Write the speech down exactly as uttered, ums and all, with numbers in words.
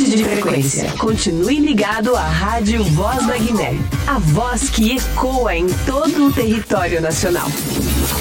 Mude de frequência. Continue ligado à Rádio Voz da Guiné. A voz que ecoa em todo o território nacional.